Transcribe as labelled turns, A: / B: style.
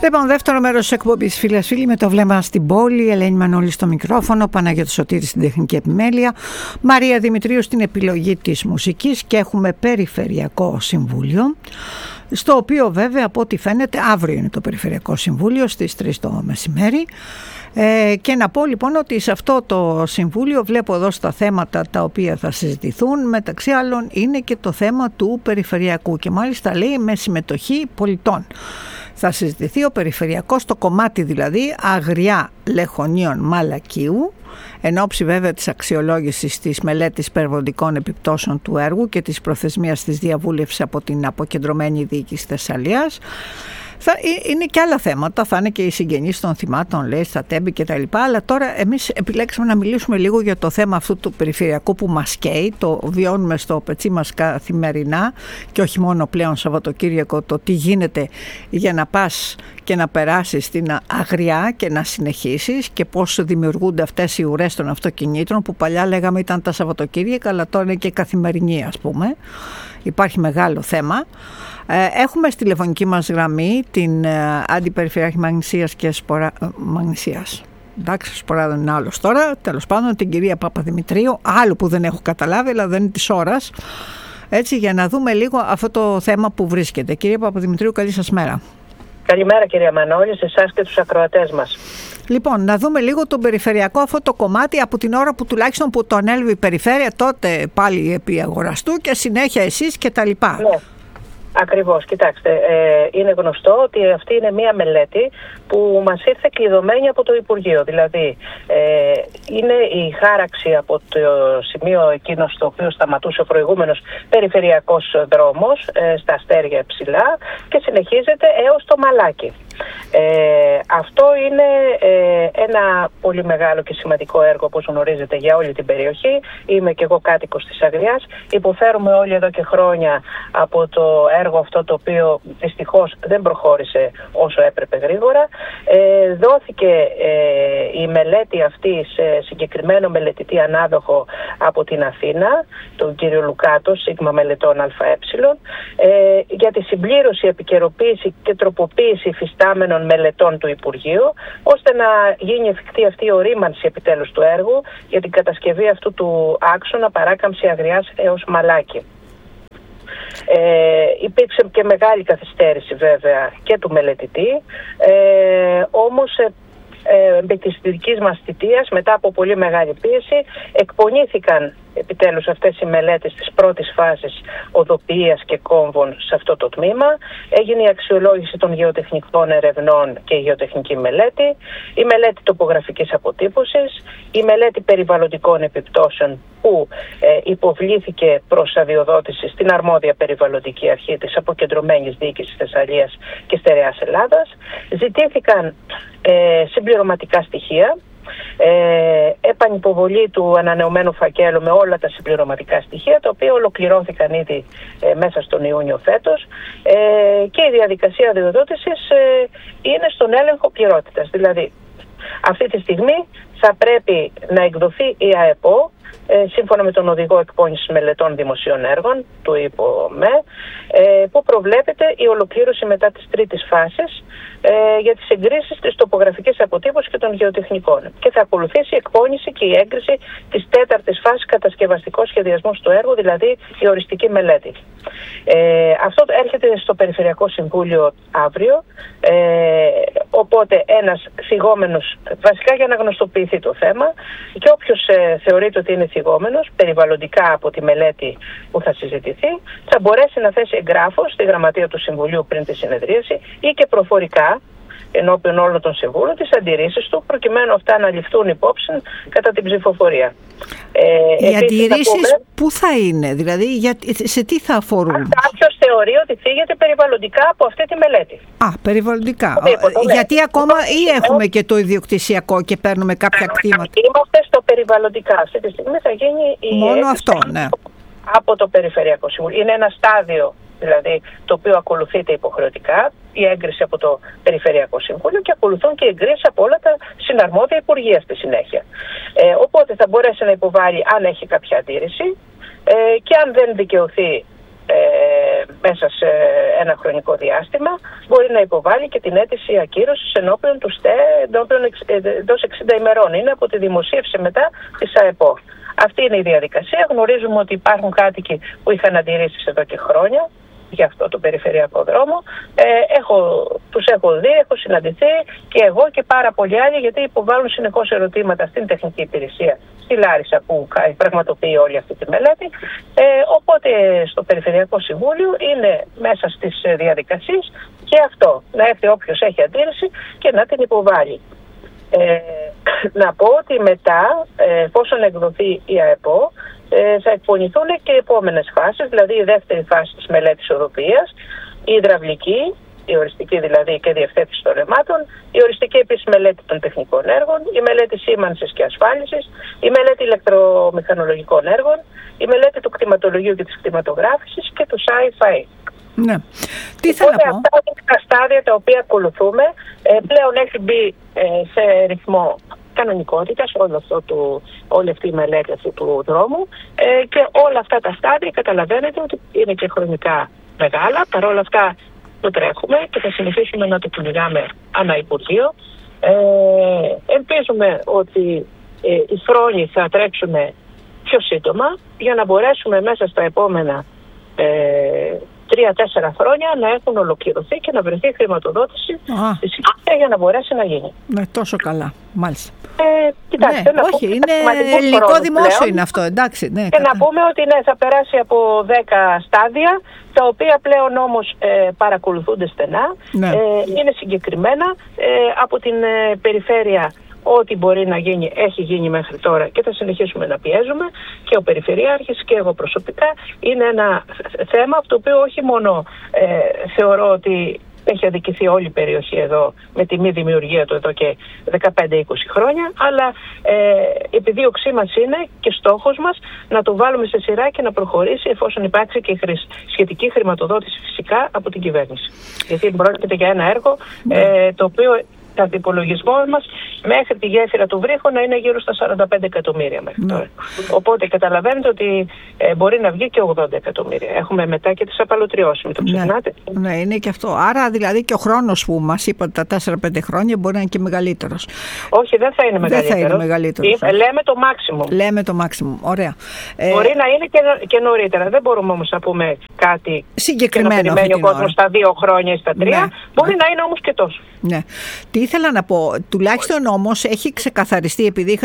A: Λοιπόν, δεύτερο μέρος της εκπομπής, φίλες φίλοι, με το βλέμμα στην πόλη. Ελένη Μανώλη στο μικρόφωνο, Παναγιώτης Σωτήρης στην τεχνική επιμέλεια, Μαρία Δημητρίου στην επιλογή της μουσικής και έχουμε Περιφερειακό Συμβούλιο, στο οποίο βέβαια από ό,τι φαίνεται αύριο είναι το Περιφερειακό Συμβούλιο στις 3 το μεσημέρι. Και να πω λοιπόν ότι σε αυτό το Συμβούλιο βλέπω εδώ στα θέματα τα οποία θα συζητηθούν, μεταξύ άλλων είναι και το θέμα του περιφερειακού και μάλιστα λέει με συμμετοχή πολιτών. Θα συζητηθεί ο περιφερειακός, το κομμάτι δηλαδή Αγριά Λεχωνίων Μαλακίου, εν ώψη βέβαια της αξιολόγησης της μελέτης περιβαλλοντικών επιπτώσεων του έργου και της προθεσμίας της διαβούλευσης από την αποκεντρωμένη διοίκηση Θεσσαλίας. Είναι και άλλα θέματα, θα είναι και οι συγγενείς των θυμάτων, λέει, στα τέμπη και τα λοιπά, αλλά τώρα εμείς επιλέξαμε να μιλήσουμε λίγο για το θέμα αυτού του περιφερειακού που μας καίει, το βιώνουμε στο πετσί μας καθημερινά και όχι μόνο πλέον Σαββατοκύριακο, το τι γίνεται για να πας και να περάσεις στην Αγριά και να συνεχίσεις και πώς δημιουργούνται αυτές οι ουρές των αυτοκινήτων που παλιά λέγαμε ήταν τα Σαββατοκύριακα, αλλά τώρα είναι και καθημερινή, ας πούμε. Υπάρχει μεγάλο θέμα. Έχουμε στη τηλεφωνική μας γραμμή την Αντιπεριφερειάρχη Μαγνησίας και Μαγνησίας. Εντάξει, Σποράδων είναι άλλος τώρα. Τέλος πάντων, την κυρία Παπαδημητρίου, άλλο που δεν έχω καταλάβει, αλλά δεν είναι της ώρας. Έτσι, για να δούμε λίγο αυτό το θέμα που βρίσκεται. Κυρία Παπαδημητρίου, καλή σας μέρα.
B: Καλημέρα κυρία Μανώλη, σε εσάς και τους ακροατές μας.
A: Λοιπόν, να δούμε λίγο τον περιφερειακό αυτό το κομμάτι από την ώρα που τουλάχιστον που το ανέλαβε η περιφέρεια, τότε πάλι επί αγοραστού και συνέχεια εσείς και τα λοιπά.
B: Ναι. Ακριβώς, κοιτάξτε, είναι γνωστό ότι αυτή είναι μία μελέτη που μας ήρθε κλειδωμένη από το Υπουργείο. Δηλαδή, είναι η χάραξη από το σημείο εκείνο στο οποίο σταματούσε ο προηγούμενος περιφερειακός δρόμος, στα Αστέρια ψηλά, και συνεχίζεται έως το Μαλάκι. Αυτό είναι ένα πολύ μεγάλο και σημαντικό έργο, όπως γνωρίζετε, για όλη την περιοχή. Είμαι και εγώ κάτοικος της Αγριάς. Υποφέρουμε όλοι εδώ και χρόνια από το έργο αυτό, το οποίο δυστυχώς δεν προχώρησε όσο έπρεπε γρήγορα. Δόθηκε η μελέτη αυτή σε συγκεκριμένο μελετητή ανάδοχο από την Αθήνα, τον κύριο Λουκάτο, Σίγμα Μελετών ΑΕ, για τη συμπλήρωση, επικαιροποίηση και τροποποίηση υφιστάμενων μελετών του Υπουργείου, ώστε να γίνει εφικτή αυτή η ορίμανση επιτέλους του έργου για την κατασκευή αυτού του άξονα παράκαμψη Αγριάς έως Μαλάκι. Υπήρξε και μεγάλη καθυστέρηση βέβαια και του μελετητή, όμως με της δικής μας θητείας, μετά από πολύ μεγάλη πίεση, εκπονήθηκαν επιτέλους αυτές οι μελέτες της πρώτης φάσης οδοποιίας και κόμβων σε αυτό το τμήμα. Έγινε η αξιολόγηση των γεωτεχνικών ερευνών και η γεωτεχνική μελέτη, η μελέτη τοπογραφικής αποτύπωσης, η μελέτη περιβαλλοντικών επιπτώσεων που υποβλήθηκε προς αδειοδότηση στην αρμόδια περιβαλλοντική αρχή της αποκεντρωμένης διοίκησης Θεσσαλίας και Στερεάς Ελλάδας. Ζητήθηκαν συμπληρωματικά στοιχεία, επανυποβολή του ανανεωμένου φακέλου με όλα τα συμπληρωματικά στοιχεία, τα οποία ολοκληρώθηκαν ήδη μέσα στον Ιούνιο φέτος, και η διαδικασία αδειοδότησης είναι στον έλεγχο πληρότητας. Δηλαδή, αυτή τη στιγμή θα πρέπει να εκδοθεί η ΑΕΠΟ σύμφωνα με τον Οδηγό Εκπόνησης Μελετών Δημοσίων Έργων του ΥΠΟΜΕ, που προβλέπεται η ολοκλήρωση μετά της τρίτης φάσης για τις εγκρίσεις της τοπογραφικής αποτύπωσης και των γεωτεχνικών. Και θα ακολουθήσει η εκπόνηση και η έγκριση της τέταρτης φάσης κατασκευαστικός σχεδιασμός του έργου, δηλαδή η οριστική μελέτη. Αυτό έρχεται στο Περιφερειακό Συμβούλιο αύριο, οπότε ένας θυγόμενος, βασικά για να γνωστοποιηθεί το θέμα, και όποιος θεωρείται ότι είναι θυγόμενος περιβαλλοντικά από τη μελέτη που θα συζητηθεί, θα μπορέσει να θέσει εγγράφος στη γραμματεία του Συμβουλίου πριν τη συνεδρίαση ή και προφορικά ενώπιον όλων των συμβούλων τις αντιρρήσεις του, προκειμένου αυτά να ληφθούν υπόψη κατά την ψηφοφορία.
A: Οι αντιρρήσεις πού θα είναι, δηλαδή σε τι θα αφορούν?
B: Αν κάποιος θεωρεί ότι θίγεται περιβαλλοντικά από αυτή τη μελέτη.
A: Περιβαλλοντικά. Γιατί ακόμα ή έχουμε και το ιδιοκτησιακό και παίρνουμε κάποια κτήματα?
B: Είμαστε στο περιβαλλοντικά. Αυτή τη στιγμή θα γίνει
A: μόνο αυτό, ναι,
B: από το Περιφερειακό Συμβούλιο. Είναι ένα στάδιο, δηλαδή, το οποίο ακολουθείται υποχρεωτικά, η έγκριση από το Περιφερειακό Συμβούλιο, και ακολουθούν και οι εγκρίσεις από όλα τα συναρμόδια υπουργεία στη συνέχεια. Οπότε θα μπορέσει να υποβάλει αν έχει κάποια αντίρρηση, και αν δεν δικαιωθεί μέσα σε ένα χρονικό διάστημα, μπορεί να υποβάλει και την αίτηση ακύρωσης ενώπιον του ΣΤΕ εντός 60 ημερών. Είναι από τη δημοσίευση μετά της ΑΕΠΟ. Αυτή είναι η διαδικασία. Γνωρίζουμε ότι υπάρχουν κάτοικοι που είχαν αντιρρήσεις εδώ και χρόνια για αυτό το περιφερειακό δρόμο. Τους έχω δει, έχω συναντηθεί και εγώ και πάρα πολλοί άλλοι, γιατί υποβάλλουν συνεχώς ερωτήματα στην τεχνική υπηρεσία στη Λάρισα που πραγματοποιεί όλη αυτή τη μελέτη. Οπότε στο Περιφερειακό Συμβούλιο είναι μέσα στις διαδικασίες και αυτό, να έρθει όποιος έχει αντίρρηση και να την υποβάλει. Να πω ότι μετά, εφόσον εκδοθεί η ΑΕΠΟ, θα εκπονηθούν και οι επόμενες φάσεις, δηλαδή η δεύτερη φάση της μελέτης οδοποιίας, η υδραυλική, η οριστική δηλαδή και διευθέτηση των ρεμάτων, η οριστική επίσης μελέτη των τεχνικών έργων, η μελέτη σήμανσης και ασφάλισης, η μελέτη ηλεκτρομηχανολογικών έργων, η μελέτη του κτηματολογίου και της κτηματογράφησης και του SciFi.
A: Ναι. Τι θέλω να πω.
B: Αυτά είναι τα στάδια τα οποία ακολουθούμε. Πλέον έχει μπει σε ρυθμό κανονικότητας όλη αυτή η μελέτη αυτού του δρόμου και όλα αυτά τα στάδια καταλαβαίνετε ότι είναι και χρονικά μεγάλα. Παρ' όλα αυτά το τρέχουμε και θα συνεχίσουμε να το κυνηγάμε ανά Υπουργείο. Ελπίζουμε ότι οι χρόνοι θα τρέξουν πιο σύντομα για να μπορέσουμε μέσα στα επόμενα 3-4 χρόνια να έχουν ολοκληρωθεί και να βρεθεί χρηματοδότηση για να μπορέσει να γίνει.
A: Ναι, τόσο καλά, μάλιστα.
B: Κοιτάξτε,
A: ναι, όχι, είναι ελληνικό δημόσιο πλέον, είναι αυτό, εντάξει. Ναι,
B: και να πούμε ότι ναι, θα περάσει από 10 στάδια, τα οποία πλέον όμως παρακολουθούνται στενά, ναι. Είναι συγκεκριμένα από την περιφέρεια. Ό,τι μπορεί να γίνει έχει γίνει μέχρι τώρα και θα συνεχίσουμε να πιέζουμε και ο Περιφερειάρχης και εγώ προσωπικά. Είναι ένα θέμα από το οποίο όχι μόνο θεωρώ ότι έχει αδικηθεί όλη η περιοχή εδώ με τη μη δημιουργία του εδώ και 15-20 χρόνια, αλλά επιδίωξή μας είναι και στόχος μας να το βάλουμε σε σειρά και να προχωρήσει εφόσον υπάρξει και σχετική χρηματοδότηση φυσικά από την κυβέρνηση. Γιατί πρόκειται για ένα έργο το οποίο κατά υπολογισμό μας μέχρι τη γέφυρα του Βρύχου να είναι γύρω στα 45 εκατομμύρια μέχρι τώρα. Οπότε καταλαβαίνετε ότι μπορεί να βγει και 80 εκατομμύρια. Έχουμε μετά και τις απαλωτριώσεις, μην το ξεχνάτε.
A: Ναι, είναι και αυτό. Άρα δηλαδή και ο χρόνος που μας είπατε τα 4-5 χρόνια μπορεί να είναι και μεγαλύτερος.
B: Όχι, δεν θα είναι μεγαλύτερος.
A: Δεν θα είναι μεγαλύτερος.
B: Λέμε το maximum.
A: Λέμε το maximum. Ωραία.
B: Μπορεί να είναι και νωρίτερα. Δεν μπορούμε όμως να πούμε κάτι
A: συγκεκριμένο.
B: Και να περιμένει ο κόσμος στα 2 χρόνια ή στα 3. Ναι. Μπορεί να είναι όμως και τόσο.
A: Ναι. Τι ήθελα να πω, τουλάχιστον όμως έχει ξεκαθαριστεί, επειδή